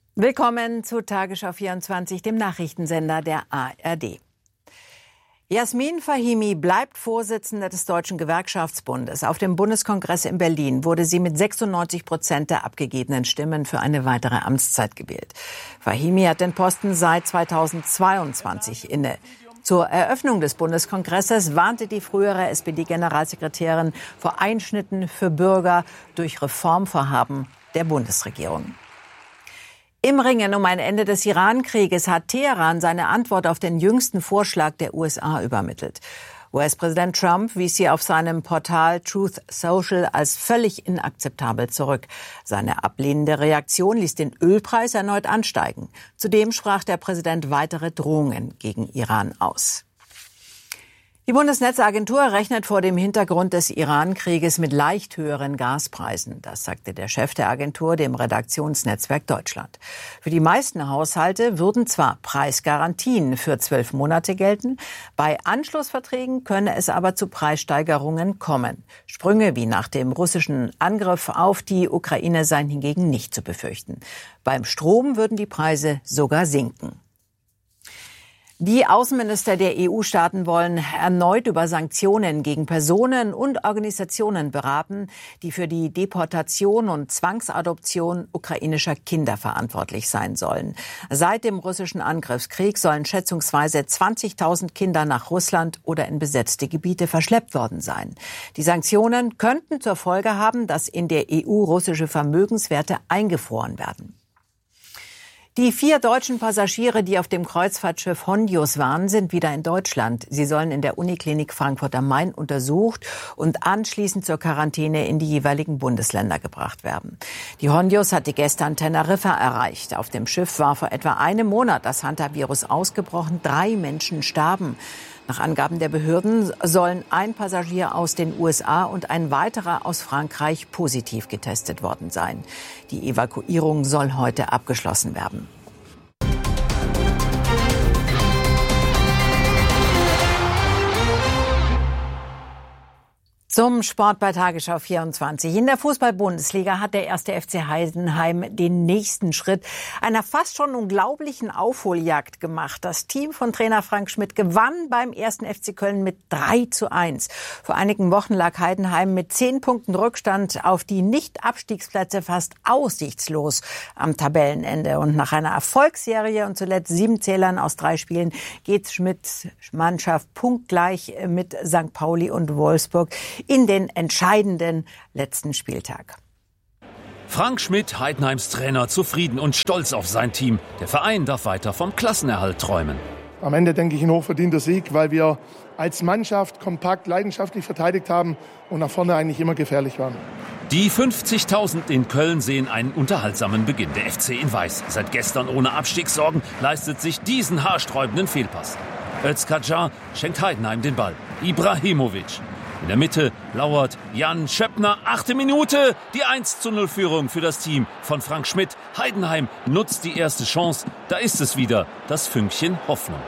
Willkommen zu Tagesschau 24, dem Nachrichtensender der ARD. Jasmin Fahimi bleibt Vorsitzende des Deutschen Gewerkschaftsbundes. Auf dem Bundeskongress in Berlin wurde sie mit 96% der abgegebenen Stimmen für eine weitere Amtszeit gewählt. Fahimi hat den Posten seit 2022 inne. Zur Eröffnung des Bundeskongresses warnte die frühere SPD-Generalsekretärin vor Einschnitten für Bürger durch Reformvorhaben der Bundesregierung. Im Ringen um ein Ende des Iran-Krieges hat Teheran seine Antwort auf den jüngsten Vorschlag der USA übermittelt. US-Präsident Trump wies sie auf seinem Portal Truth Social als völlig inakzeptabel zurück. Seine ablehnende Reaktion ließ den Ölpreis erneut ansteigen. Zudem sprach der Präsident weitere Drohungen gegen Iran aus. Die Bundesnetzagentur rechnet vor dem Hintergrund des Iran-Krieges mit leicht höheren Gaspreisen. Das sagte der Chef der Agentur dem Redaktionsnetzwerk Deutschland. Für die meisten Haushalte würden zwar Preisgarantien für 12 Monate gelten, bei Anschlussverträgen könne es aber zu Preissteigerungen kommen. Sprünge wie nach dem russischen Angriff auf die Ukraine seien hingegen nicht zu befürchten. Beim Strom würden die Preise sogar sinken. Die Außenminister der EU-Staaten wollen erneut über Sanktionen gegen Personen und Organisationen beraten, die für die Deportation und Zwangsadoption ukrainischer Kinder verantwortlich sein sollen. Seit dem russischen Angriffskrieg sollen schätzungsweise 20.000 Kinder nach Russland oder in besetzte Gebiete verschleppt worden sein. Die Sanktionen könnten zur Folge haben, dass in der EU russische Vermögenswerte eingefroren werden. Die 4 deutschen Passagiere, die auf dem Kreuzfahrtschiff Hondius waren, sind wieder in Deutschland. Sie sollen in der Uniklinik Frankfurt am Main untersucht und anschließend zur Quarantäne in die jeweiligen Bundesländer gebracht werden. Die Hondius hatte gestern Teneriffa erreicht. Auf dem Schiff war vor etwa einem Monat das Hantavirus ausgebrochen. 3 Menschen starben. Nach Angaben der Behörden sollen ein Passagier aus den USA und ein weiterer aus Frankreich positiv getestet worden sein. Die Evakuierung soll heute abgeschlossen werden. Zum Sport bei Tagesschau 24. In der Fußball-Bundesliga hat der 1. FC Heidenheim den nächsten Schritt einer fast schon unglaublichen Aufholjagd gemacht. Das Team von Trainer Frank Schmidt gewann beim 1. FC Köln mit 3:1. Vor einigen Wochen lag Heidenheim mit 10 Punkten Rückstand auf die Nicht-Abstiegsplätze fast aussichtslos am Tabellenende. Und nach einer Erfolgsserie und zuletzt 7 Zählern aus 3 Spielen geht Schmidts Mannschaft punktgleich mit St. Pauli und Wolfsburg in den entscheidenden letzten Spieltag. Frank Schmidt, Heidenheims Trainer, zufrieden und stolz auf sein Team. Der Verein darf weiter vom Klassenerhalt träumen. Am Ende denke ich ein hochverdienter Sieg, weil wir als Mannschaft kompakt, leidenschaftlich verteidigt haben und nach vorne eigentlich immer gefährlich waren. Die 50.000 in Köln sehen einen unterhaltsamen Beginn. Der FC in Weiß, seit gestern ohne Abstiegssorgen, leistet sich diesen haarsträubenden Fehlpass. Özcan schenkt Heidenheim den Ball. Ibrahimovic. In der Mitte lauert Jan Schöppner. 8. Minute, die 1:0-Führung für das Team von Frank Schmidt. Heidenheim nutzt die erste Chance. Da ist es wieder, das Fünkchen Hoffnung.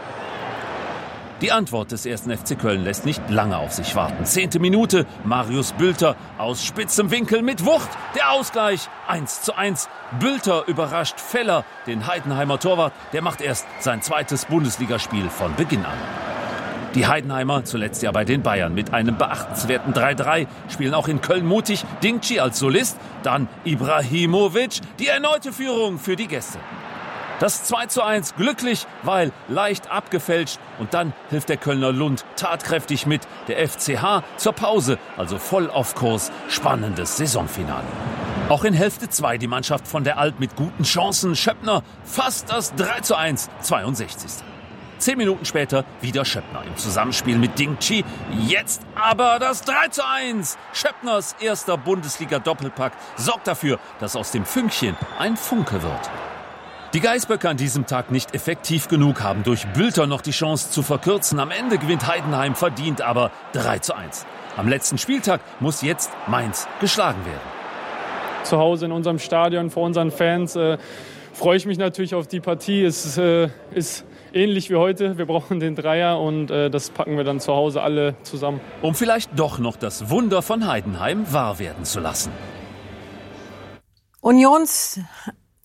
Die Antwort des 1. FC Köln lässt nicht lange auf sich warten. 10. Minute, Marius Bülter aus spitzem Winkel mit Wucht. Der Ausgleich, 1:1. Bülter überrascht Feller, den Heidenheimer Torwart. Der macht erst sein 2. Bundesligaspiel von Beginn an. Die Heidenheimer, zuletzt ja bei den Bayern, mit einem beachtenswerten 3:3, spielen auch in Köln mutig. Dingchi als Solist, dann Ibrahimovic, die erneute Führung für die Gäste. Das 2:1 glücklich, weil leicht abgefälscht. Und dann hilft der Kölner Lund tatkräftig mit. Der FCH zur Pause, also voll auf Kurs. Spannendes Saisonfinale. Auch in Hälfte 2 die Mannschaft von der Alp mit guten Chancen. Schöppner fast das 3:1, 62. 10 Minuten später wieder Schöppner im Zusammenspiel mit Dingchi. Jetzt aber das 3:1. Schöppners erster Bundesliga-Doppelpack sorgt dafür, dass aus dem Fünkchen ein Funke wird. Die Geißböcke an diesem Tag nicht effektiv genug, haben durch Bülter noch die Chance zu verkürzen. Am Ende gewinnt Heidenheim verdient, aber 3:1. Am letzten Spieltag muss jetzt Mainz geschlagen werden. Zu Hause in unserem Stadion vor unseren Fans freue ich mich natürlich auf die Partie. Es ist ähnlich wie heute. Wir brauchen den Dreier und das packen wir dann zu Hause alle zusammen. Um vielleicht doch noch das Wunder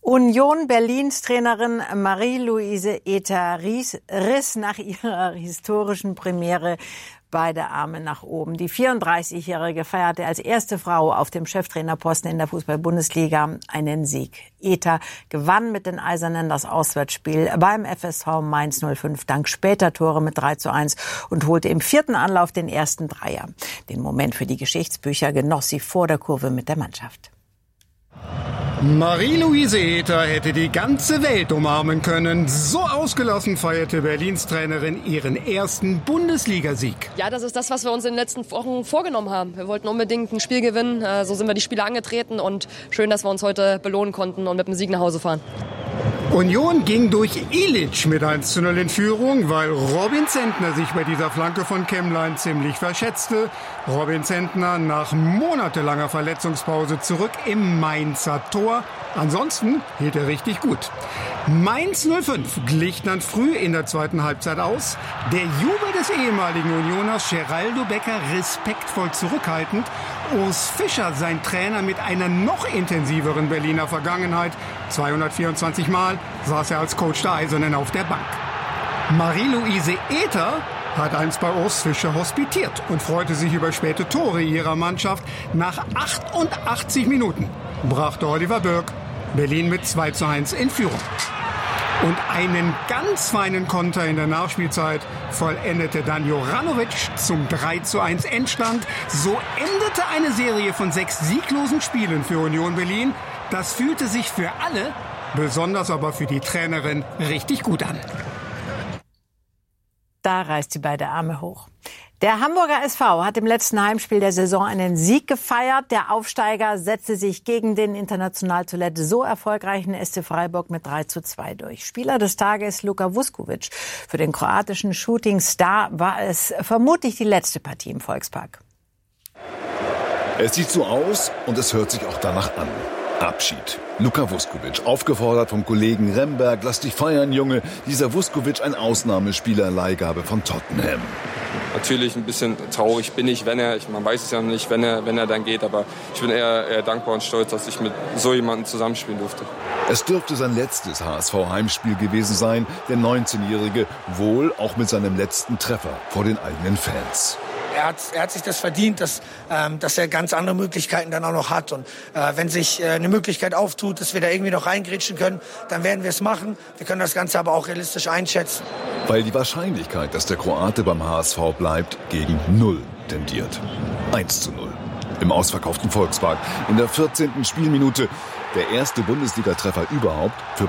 Union Berlins Trainerin Marie-Louise Ether riss nach ihrer historischen Premiere beide Arme nach oben. Die 34-Jährige feierte als erste Frau auf dem Cheftrainerposten in der Fußball-Bundesliga einen Sieg. Ether gewann mit den Eisernen das Auswärtsspiel beim FSV Mainz 05 dank später Tore mit 3:1 und holte im 4. Anlauf den ersten Dreier. Den Moment für die Geschichtsbücher genoss sie vor der Kurve mit der Mannschaft. Marie-Louise Ether hätte die ganze Welt umarmen können. So ausgelassen feierte Berlins Trainerin ihren ersten Bundesligasieg. Ja, das ist das, was wir uns in den letzten Wochen vorgenommen haben. Wir wollten unbedingt ein Spiel gewinnen. So sind wir die Spiele angetreten und schön, dass wir uns heute belohnen konnten und mit dem Sieg nach Hause fahren. Union ging durch Ilic mit 1:0 in Führung, weil Robin Zentner sich bei dieser Flanke von Kemmlein ziemlich verschätzte. Robin Zentner nach monatelanger Verletzungspause zurück im Mainzer Tor. Ansonsten hielt er richtig gut. Mainz 05 glich dann früh in der zweiten Halbzeit aus. Der Jubel des ehemaligen Unioners Geraldo Becker respektvoll zurückhaltend. Urs Fischer, sein Trainer mit einer noch intensiveren Berliner Vergangenheit. 224 Mal saß er als Coach der Eisernen auf der Bank. Marie-Louise Ether hat einst bei Urs Fischer hospitiert und freute sich über späte Tore ihrer Mannschaft. Nach 88 Minuten brachte Oliver Bürk Berlin mit 2:1 in Führung. Und einen ganz feinen Konter in der Nachspielzeit vollendete dann Juranovic zum 3:1 Endstand. So endete eine Serie von 6 sieglosen Spielen für Union Berlin. Das fühlte sich für alle, besonders aber für die Trainerin, richtig gut an. Da reißt sie beide Arme hoch. Der Hamburger SV hat im letzten Heimspiel der Saison einen Sieg gefeiert. Der Aufsteiger setzte sich gegen den international zuletzt so erfolgreichen SC Freiburg mit 3:2 durch. Spieler des Tages Luka Vuskovic. Für den kroatischen Shootingstar war es vermutlich die letzte Partie im Volkspark. Es sieht so aus und es hört sich auch danach an. Abschied. Luka Vuskovic, aufgefordert vom Kollegen Remberg, lass dich feiern, Junge. Dieser Vuskovic, ein Ausnahmespieler, Leihgabe von Tottenham. Natürlich ein bisschen traurig bin ich, man weiß es ja noch nicht, wenn er dann geht, aber ich bin eher dankbar und stolz, dass ich mit so jemandem zusammenspielen durfte. Es dürfte sein letztes HSV-Heimspiel gewesen sein, der 19-Jährige, wohl auch mit seinem letzten Treffer vor den eigenen Fans. Er hat sich das verdient, dass er ganz andere Möglichkeiten dann auch noch hat. Und wenn sich eine Möglichkeit auftut, dass wir da irgendwie noch reingrätschen können, dann werden wir es machen. Wir können das Ganze aber auch realistisch einschätzen. Weil die Wahrscheinlichkeit, dass der Kroate beim HSV bleibt, gegen 0 tendiert. 1:0 im ausverkauften Volkspark in der 14. Spielminute. Der erste Bundesliga-Treffer überhaupt für